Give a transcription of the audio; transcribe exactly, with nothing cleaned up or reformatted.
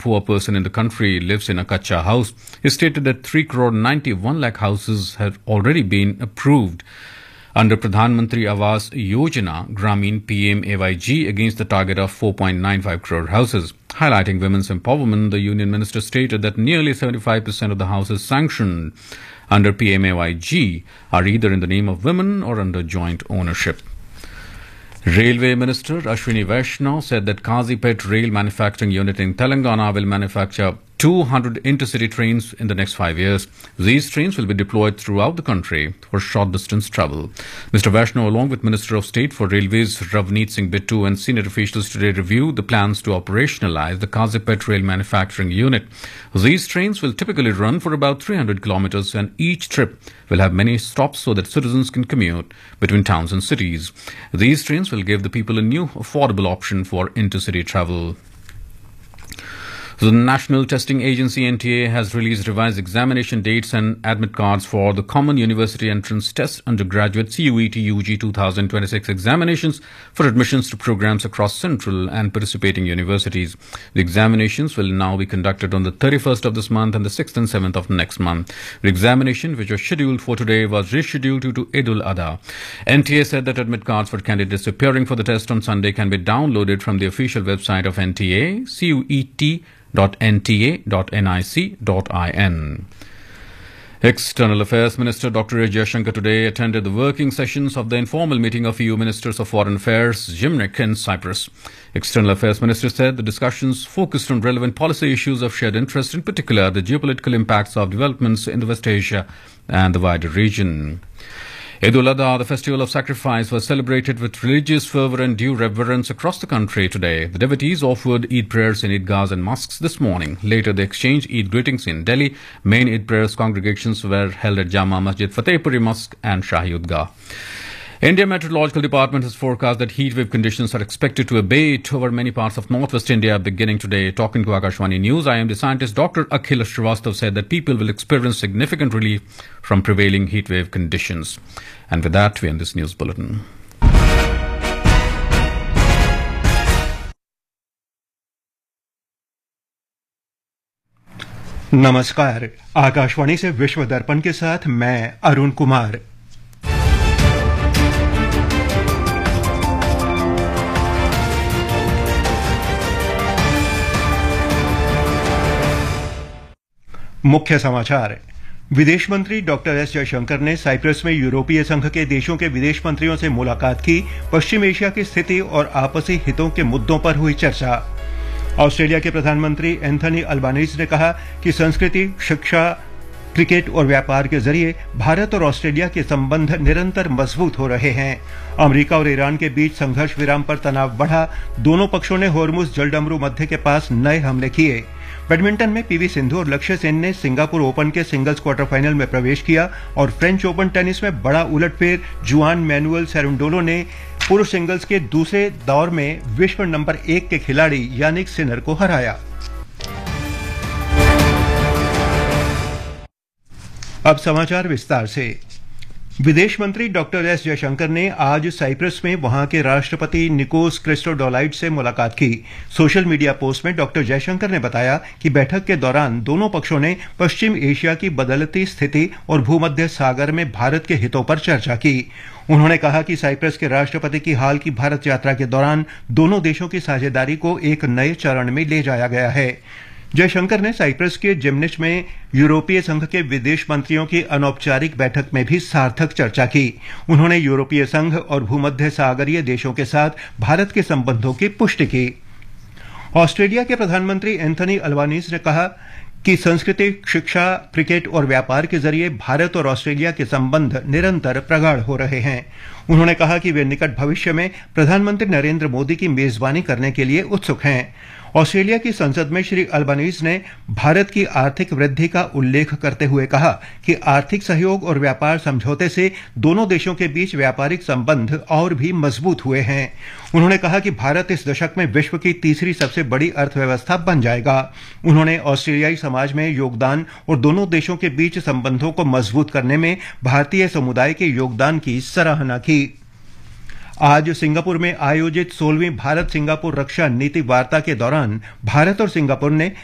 poor person in the country lives in a kacha house. He stated that three crore ninety-one lakh houses have already been approved under Pradhan Mantri Awas Yojana Gramin P M A Y G against the target of four point nine five crore houses. Highlighting women's empowerment, the Union Minister stated that nearly seventy-five percent of the houses sanctioned under P M A Y G are either in the name of women or under joint ownership. Railway Minister Ashwini Vaishnaw said that Kazipet Rail Manufacturing Unit in Telangana will manufacture two hundred intercity trains in the next five years. These trains will be deployed throughout the country for short-distance travel. Mister Vaishnaw, along with Minister of State for Railways Ravneet Singh Bittu and senior officials today reviewed the plans to operationalize the Kazipet Rail Manufacturing Unit. These trains will typically run for about three hundred kilometers, and each trip will have many stops so that citizens can commute between towns and cities. These trains will give the people a new, affordable option for intercity travel. The National Testing Agency N T A has released revised examination dates and admit cards for the Common University Entrance Test Undergraduate C U E T U G twenty twenty-six examinations for admissions to programs across central and participating universities. The examinations will now be conducted on the thirty-first of this month and the sixth and seventh of next month. The examination, which was scheduled for today, was rescheduled due to Eid al-Adha. N T A said that admit cards for candidates appearing for the test on Sunday can be downloaded from the official website of N T A, C U E T dot N T A dot nic dot in. External Affairs Minister Doctor S. Jaishankar today attended the working sessions of the informal meeting of E U Ministers of Foreign Affairs, Gymnich in Cyprus. External Affairs Minister said the discussions focused on relevant policy issues of shared interest, in particular the geopolitical impacts of developments in the West Asia and the wider region. Eid al-Adha, the festival of sacrifice, was celebrated with religious fervour and due reverence across the country today. The devotees offered Eid prayers in Eidgahs and mosques this morning. Later, they exchanged Eid greetings in Delhi. Main Eid prayers congregations were held at Jama Masjid, Fatehpuri Mosque and Shahi Eidgah. India Meteorological Department has forecast that heatwave conditions are expected to abate over many parts of northwest India beginning today. Talking to Akashvani News, I M D scientist Doctor Akhil Srivastav said that people will experience significant relief from prevailing heatwave conditions. And with that, we end this news bulletin. नमस्कार, आकाशवाणी से विश्व दर्पण के साथ मैं अरुण कुमार। मुख्य समाचार। विदेश मंत्री डॉक्टर एस जयशंकर ने साइप्रस में यूरोपीय संघ के देशों के विदेश मंत्रियों से मुलाकात की। पश्चिम एशिया की स्थिति और आपसी हितों के मुद्दों पर हुई चर्चा। ऑस्ट्रेलिया के प्रधानमंत्री एंथनी अल्बानीज ने कहा कि संस्कृति, शिक्षा, क्रिकेट और व्यापार के जरिए भारत और ऑस्ट्रेलिया के संबंध निरंतर मजबूत हो रहे हैं। अमेरिका और ईरान के बीच संघर्ष विराम पर तनाव बढ़ा। दोनों पक्षों ने होर्मुज जलडमरू मध्य के पास नए हमले किए। बैडमिंटन में पीवी सिंधु और लक्ष्य सेन ने सिंगापुर ओपन के सिंगल्स क्वार्टर फाइनल में प्रवेश किया और फ्रेंच ओपन टेनिस में बड़ा उलटफेर। जुआन मैनुअल सेरेंडोलो ने पुरुष सिंगल्स के दूसरे दौर में विश्व नंबर एक के खिलाड़ी यानिक सिनर को हराया। अब समाचार विस्तार से। विदेश मंत्री डॉक्टर एस जयशंकर ने आज साइप्रस में वहां के राष्ट्रपति निकोस क्रिस्टोडोलाइड्स से मुलाकात की। सोशल मीडिया पोस्ट में डॉक्टर जयशंकर ने बताया कि बैठक के दौरान दोनों पक्षों ने पश्चिम एशिया की बदलती स्थिति और भूमध्य सागर में भारत के हितों पर चर्चा की। उन्होंने कहा कि साइप्रस के राष्ट्रपति की हाल की भारत यात्रा के दौरान दोनों देशों की साझेदारी को एक नए चरण में ले जाया गया है। जयशंकर ने साइप्रस के जिम्निच में यूरोपीय संघ के विदेश मंत्रियों की अनौपचारिक बैठक में भी सार्थक चर्चा की। उन्होंने यूरोपीय संघ और भूमध्य सागरीय देशों के साथ भारत के संबंधों की पुष्टि की। ऑस्ट्रेलिया के प्रधानमंत्री एंथनी अल्बानीज ने कहा कि संस्कृति, शिक्षा, क्रिकेट और व्यापार के जरिए भारत और ऑस्ट्रेलिया के संबंध निरंतर प्रगाढ़ हो रहे हैं। उन्होंने कहा कि वे निकट भविष्य में प्रधानमंत्री नरेंद्र मोदी की मेजबानी करने के लिए उत्सुक हैं। ऑस्ट्रेलिया की संसद में श्री अल्बानीज ने भारत की आर्थिक वृद्धि का उल्लेख करते हुए कहा कि आर्थिक सहयोग और व्यापार समझौते से दोनों देशों के बीच व्यापारिक संबंध और भी मजबूत हुए हैं। उन्होंने कहा कि भारत इस दशक में विश्व की तीसरी सबसे बड़ी अर्थव्यवस्था बन जाएगा। उन्होंने ऑस्ट्रेलियाई समाज में योगदान और दोनों देशों के बीच संबंधों को मजबूत करने में भारतीय समुदाय के योगदान की सराहना की। आज सिंगापुर में आयोजित सोलहवीं भारत सिंगापुर रक्षा नीति वार्ता के दौरान भारत और सिंगापुर ने